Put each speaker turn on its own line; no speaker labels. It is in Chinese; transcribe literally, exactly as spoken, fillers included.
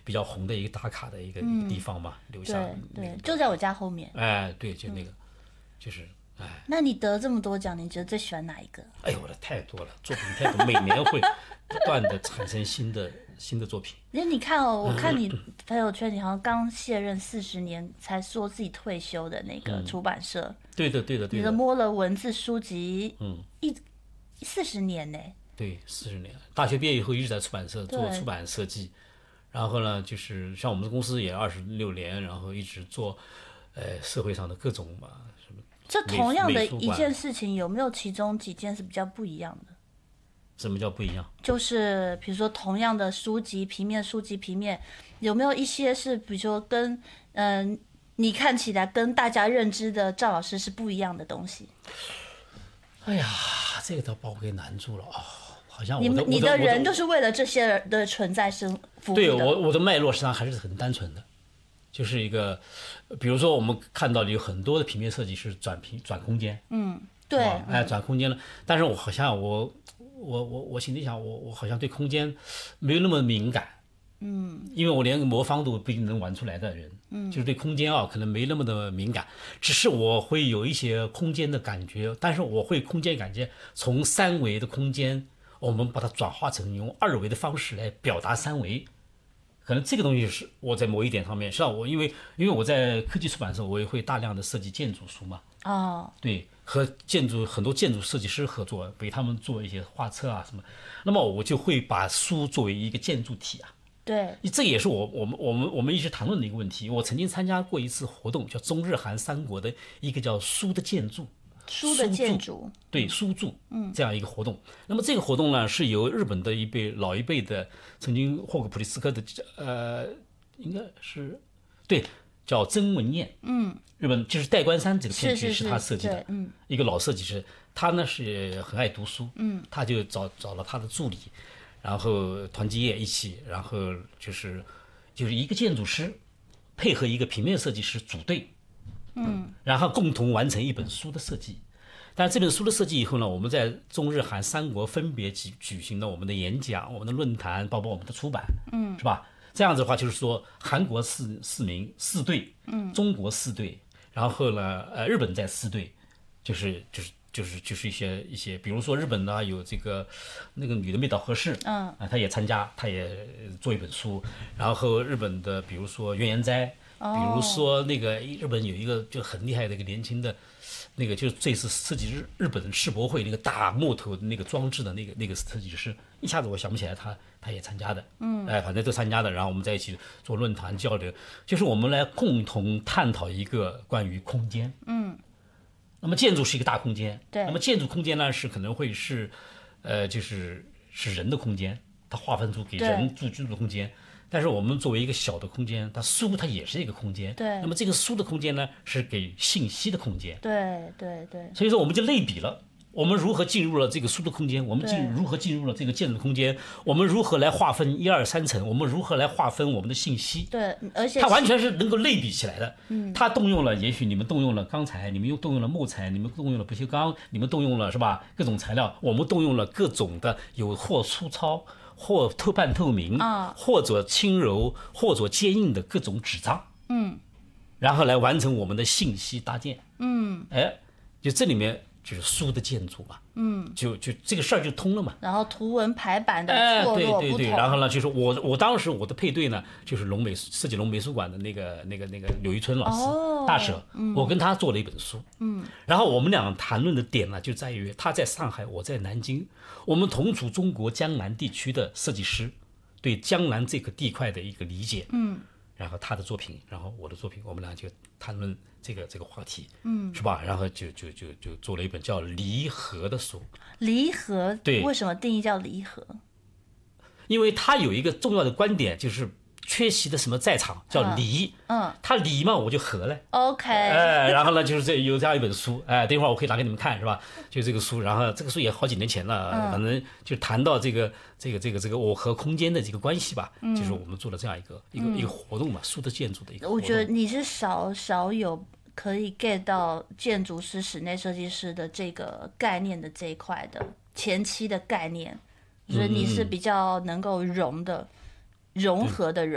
比较红的一个打卡的一个、嗯、一个地方嘛，留下
对对，就在我家后面。
哎，对，就那个，嗯、就是哎。
那你得这么多奖，你觉得最喜欢哪一个？
哎呦，我的太多了，作品太多，每年会不断的产生新的新的作品。
因为你看哦，我看你朋友圈，你好像刚卸任四十年才说自己退休的那个出版社。
嗯、对的，对的，对的。
你的摸了文字书籍，嗯，一四十年呢。
对，四十年。大学毕业以后一直在出版社做出版设计，然后呢，就是像我们的公司也二十六年，然后一直做，呃，社会上的各种嘛，什么。
这同样的一件事情，有没有其中几件是比较不一样的？
什么叫不一样？
就是比如说同样的书籍平面，书籍平面，有没有一些是比如说跟嗯、呃、你看起来跟大家认知的赵老师是不一样的东西？
哎呀，这个倒把我给难住了啊、哦！好像我
的你
你的
人就是为了这些人的存在生服务的。
对，我我的脉络实际上还是很单纯的。就是一个，比如说我们看到的有很多的平面设计是转平转空间，
嗯，对，
哎，转空间了。但是我好像我我我我心里想，我我好像对空间没有那么敏感，嗯，因为我连魔方都不一定能玩出来的人，嗯，就是对空间啊可能没那么的敏感，只是我会有一些空间的感觉，但是我会空间感觉从三维的空间，我们把它转化成用二维的方式来表达三维。可能这个东西是我在某一点上面，像我因为因为我在科技出版社，我也会大量的设计建筑书嘛。
哦。
对，和建筑很多建筑设计师合作，给他们做一些画册啊什么，那么我就会把书作为一个建筑体啊。
对。
这也是我我们我们我们一直谈论的一个问题。我曾经参加过一次活动，叫中日韩三国的一个叫书的建筑。
书的建筑，
对，书柱，嗯，这样一个活动。嗯、那么这个活动呢，是由日本的一辈老一辈的，曾经获过普利兹克的，呃，应该是，对，叫曾文彦，嗯，日本就是代官山这个片区是他设计的，嗯，一个老设计师，他呢是很爱读书，嗯，他就找找了他的助理，然后团结业一起，然后就是就是一个建筑师配合一个平面设计师组队。嗯，然后共同完成一本书的设计。但是这本书的设计以后呢，我们在中日韩三国分别举举行了我们的演讲、我们的论坛，包括我们的出版，嗯，是吧？这样子的话，就是说韩国四四名四队，嗯，中国四队，然后呢，呃，日本在四队，就是就是就是就是一些一些，比如说日本呢有这个那个女的妹岛和世，嗯，啊，她也参加，她也做一本书，然后日本的比如说原研哉。比如说那个日本有一个就很厉害的一个年轻的，那个就是这次设计日日本世博会那个大木头的那个装置的那个那个设计师，一下子我想不起来他他也参加的，嗯，哎，反正都参加的，然后我们在一起做论坛交流，就是我们来共同探讨一个关于空间，嗯，那么建筑是一个大空间，
对，
那么建筑空间呢是可能会是，呃，就是是人的空间，它划分出给人住居住的空间。但是我们作为一个小的空间，它书它也是一个空间。
对。
那么这个书的空间呢，是给信息的空间。
对对对。
所以说我们就类比了，我们如何进入了这个书的空间，我们进如何进入了这个建筑的空间，我们如何来划分一二三层，我们如何来划分我们的信息。
对，而且
它完全是能够类比起来的。嗯。它动用了，也许你们动用了钢材，你们又动用了木材，你们动用了不锈钢，你们动用了是吧？各种材料，我们动用了各种的有或粗糙。或透半透明、啊，或者轻柔，或者坚硬的各种纸张，嗯，然后来完成我们的信息搭建，嗯，哎，就这里面就是书的建筑嘛，嗯，就就这个事儿就通了嘛。
然后图文排版的错落不同，
哎，对对对，然后呢，就是我我当时我的配对呢，就是龙美设计龙美术馆的那个那个那个柳一春老师、哦、大舍、嗯，我跟他做了一本书，嗯，然后我们俩谈论的点呢，就在于他在上海，我在南京。我们同处中国江南地区的设计师，对江南这个地块的一个理解，嗯，然后他的作品，然后我的作品，我们俩就谈论这个这个话题，嗯，是吧？然后就就就就做了一本叫《离合》的书。
离合，
对，
为什么定义叫离合？
因为他有一个重要的观点，就是缺席的什么在场叫离，嗯，他离嘛，我就合了
，OK，
哎，然后呢，就是这有这样一本书，哎，等一会儿我可以拿给你们看，是吧？就这个书，然后这个书也好几年前了，嗯、反正就谈到这个这个这个这个我和空间的这个关系吧，嗯、就是我们做了这样一个一个、嗯、一个活动嘛，书的建筑的一个活动。
我觉得你是少少有可以 get 到建筑师、室内设计师的这个概念的这一块的前期的概念，我觉得你是比较能够融的、融合的融。